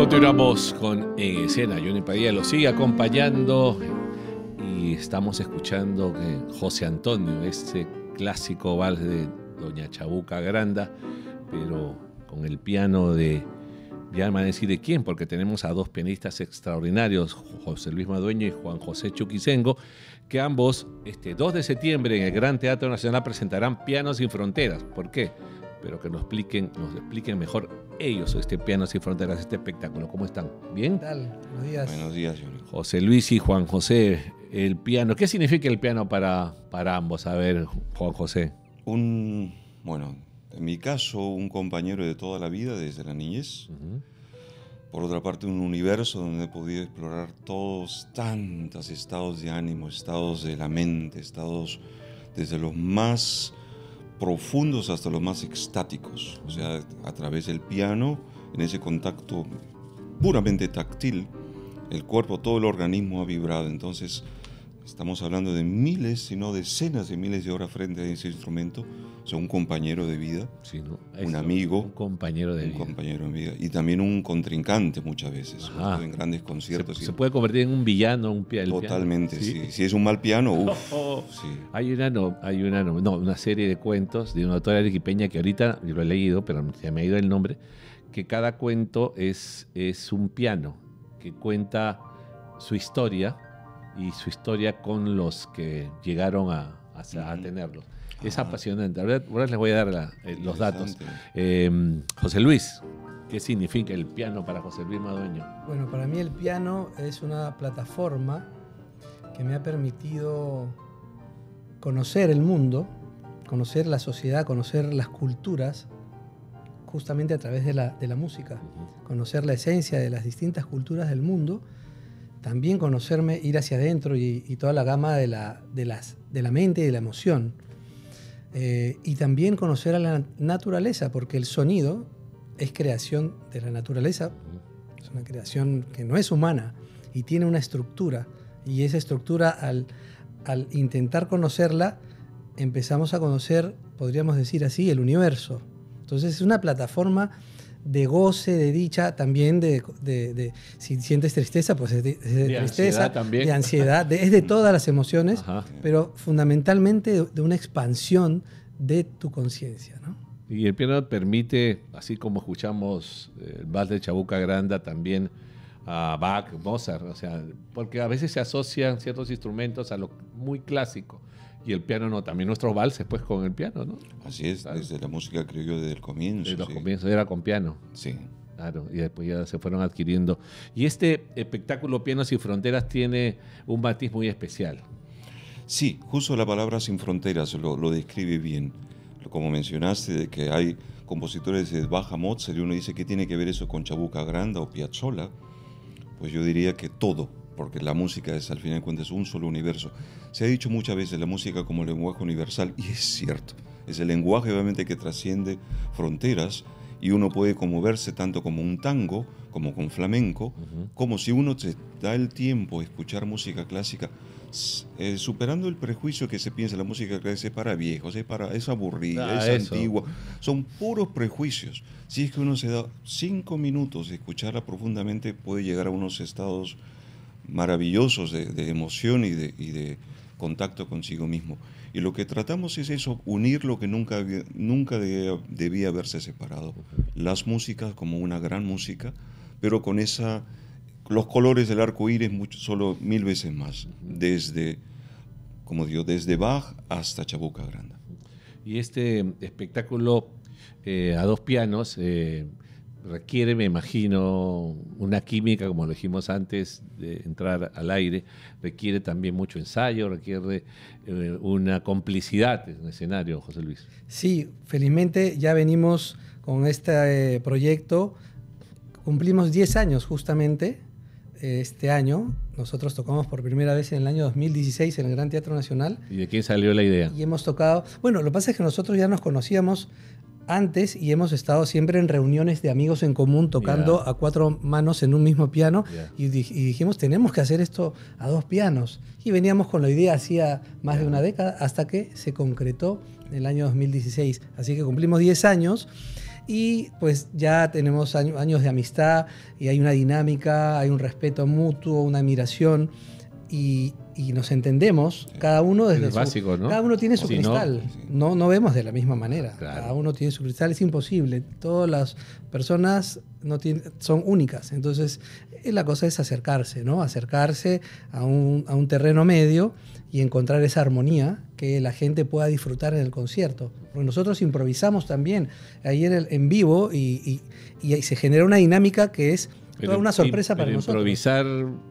Continuamos con En Escena. Johnny Padilla lo sigue acompañando y estamos escuchando José Antonio, este clásico vals de Doña Chabuca Granda, pero con el piano de, ya me van a decir de quién, porque tenemos a dos pianistas extraordinarios, José Luis Madueño y Juan José Chuquisengo, que ambos, 2 de septiembre en el Gran Teatro Nacional presentarán Pianos Sin Fronteras. ¿Por qué? Pero que nos expliquen mejor ellos este Pianos Sin Fronteras, este espectáculo. ¿Cómo están? ¿Bien? ¿Qué tal? Buenos días. Buenos días, Johnny. José Luis y Juan José, el piano. ¿Qué significa el piano para ambos? A ver, Juan José. Bueno, en mi caso, un compañero de toda la vida, desde la niñez. Uh-huh. Por otra parte, un universo donde he podido explorar tantos estados de ánimo, estados de la mente, estados desde los más profundos hasta los más extáticos. O sea, a través del piano, en ese contacto puramente táctil, el cuerpo, todo el organismo ha vibrado. Entonces, estamos hablando de miles, si no decenas de miles de horas frente a ese instrumento. O sea, un compañero de vida, sí, ¿no? Un amigo. Un compañero de vida. Un compañero de vida. Y también un contrincante muchas veces. En grandes conciertos. Se puede convertir en un villano, un piano. Totalmente, ¿sí? Sí. Si es un mal piano, sí. Hay una serie de cuentos de una autora arequipeña que ahorita yo lo he leído, pero se me ha ido el nombre, que cada cuento es un piano que cuenta su historia y su historia con los que llegaron a tenerlo. Es apasionante. Ahora les voy a dar los datos. José Luis, ¿qué significa el piano para José Luis Madueño? Bueno, para mí el piano es una plataforma que me ha permitido conocer el mundo, conocer la sociedad, conocer las culturas, justamente a través de la música. Uh-huh. Conocer la esencia de las distintas culturas del mundo, también conocerme, ir hacia adentro y toda la gama de la mente y de la emoción. Y también conocer a la naturaleza, porque el sonido es creación de la naturaleza, es una creación que no es humana y tiene una estructura, y esa estructura al intentar conocerla empezamos a conocer, podríamos decir así, el universo. Entonces es una plataforma de goce, de dicha, también de si sientes tristeza, pues es de tristeza, también. De ansiedad, es de todas las emociones. Ajá. Pero fundamentalmente de una expansión de tu conciencia, ¿no? Y el piano permite, así como escuchamos el vals de Chabuca Granda, también a Bach, Mozart, o sea, porque a veces se asocian ciertos instrumentos a lo muy clásico. Y el piano no, también nuestros valses pues con el piano, ¿no? Así es, claro. Desde la música creo yo desde el comienzo. Desde los comienzos era con piano. Sí. Claro, y después ya se fueron adquiriendo. Y este espectáculo Pianos Sin Fronteras tiene un matiz muy especial. Sí, justo la palabra Sin Fronteras lo describe bien. Como mencionaste, de que hay compositores de Bach a Mozart, y uno dice, ¿qué tiene que ver eso con Chabuca Granda o Piazzolla? Pues yo diría que todo, porque la música es, al final de cuentas, un solo universo. Se ha dicho muchas veces la música como lenguaje universal, y es cierto. Es el lenguaje, obviamente, que trasciende fronteras, y uno puede conmoverse tanto como un tango, como con flamenco, uh-huh. Como si uno se da el tiempo a escuchar música clásica, superando el prejuicio que se piensa la música clásica es para viejos, es aburrida, es antigua. Son puros prejuicios. Si es que uno se da 5 minutos de escucharla profundamente, puede llegar a unos estados maravillosos de emoción y de contacto consigo mismo. Y lo que tratamos es eso, unir lo que nunca debía haberse separado. Las músicas como una gran música, pero con los colores del arco iris solo 1000 veces más, desde Bach hasta Chabuca Granda. Y este espectáculo a dos pianos requiere, me imagino, una química, como lo dijimos antes de entrar al aire, requiere también mucho ensayo, requiere una complicidad en el escenario, José Luis. Sí, felizmente ya venimos con este proyecto, cumplimos 10 años justamente este año. Nosotros tocamos por primera vez en el año 2016 en el Gran Teatro Nacional. ¿Y de quién salió la idea? Y hemos tocado... Bueno, lo que pasa es que nosotros ya nos conocíamos antes y hemos estado siempre en reuniones de amigos en común tocando a 4 manos en un mismo piano y dijimos, tenemos que hacer esto a 2 pianos. Y veníamos con la idea hacía más de una década hasta que se concretó en el año 2016. Así que cumplimos 10 años Y pues ya tenemos años de amistad y hay una dinámica, hay un respeto mutuo, una admiración y nos entendemos, cada uno desde Es básico, ¿no? Cada uno tiene su Si cristal, no vemos de la misma manera. Claro. Cada uno tiene su cristal, es imposible. Todas las personas son únicas. Entonces, la cosa es acercarse, ¿no? Acercarse a un terreno medio y encontrar esa armonía que la gente pueda disfrutar en el concierto. Porque nosotros improvisamos también ahí en vivo y se genera una dinámica que es toda una sorpresa para nosotros. Improvisar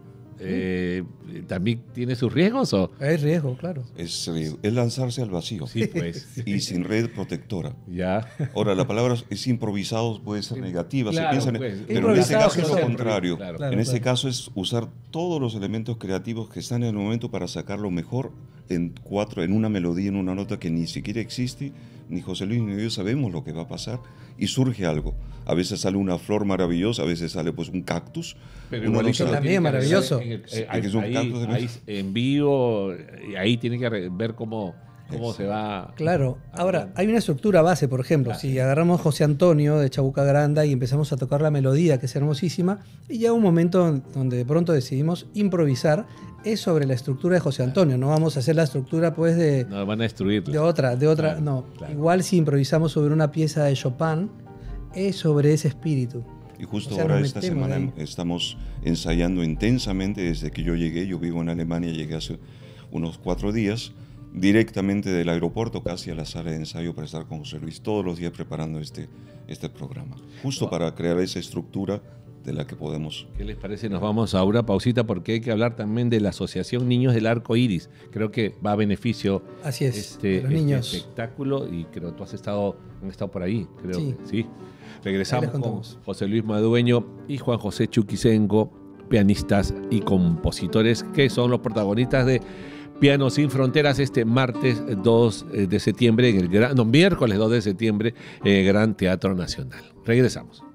también tiene sus riesgos, ¿o? Hay riesgo, claro. Es lanzarse al vacío. Sí, pues. Y sin red protectora. Ya. Ahora, la palabra es improvisado, puede ser negativa, Claro, se piensa pues. pero en este caso es lo Improvisado, contrario. claro. En este caso es usar todos los elementos creativos que están en el momento para sacar lo mejor en una melodía, en una nota que ni siquiera existe, ni José Luis ni yo sabemos lo que va a pasar, y surge algo. A veces sale una flor maravillosa, a veces sale pues un cactus. Pero Uno no que sabe. también es maravilloso. Ahí en vivo, ahí tiene que ver cómo se va. Claro. Ahora, hay una estructura base, por ejemplo. Claro. Si agarramos José Antonio de Chabuca Granda y empezamos a tocar la melodía, que es hermosísima, y ya un momento donde de pronto decidimos improvisar, es sobre la estructura de José Antonio. No vamos a hacer la estructura pues de No, van a destruirlo. de otra. Claro, No. claro. Igual si improvisamos sobre una pieza de Chopin, es sobre ese espíritu. Y justo O sea, ahora nos esta metemos semana ahí. estamos ensayando intensamente desde que yo llegué. Yo vivo en Alemania, llegué hace unos 4 días, directamente del aeropuerto casi a la sala de ensayo para estar con José Luis todos los días preparando este programa. Justo para crear esa estructura de la que podemos. ¿Qué les parece? Nos vamos a una pausita porque hay que hablar también de la Asociación Niños del Arco Iris. Creo que va a beneficio Así es, este de los niños. espectáculo y creo que han estado por ahí, creo. Sí. Que sí. Ahí Regresamos les con contamos. José Luis Madueño y Juan José Chuquisengo, pianistas y compositores que son los protagonistas de Piano Sin Fronteras este martes 2 de septiembre, miércoles 2 de septiembre en el Gran Teatro Nacional. Regresamos.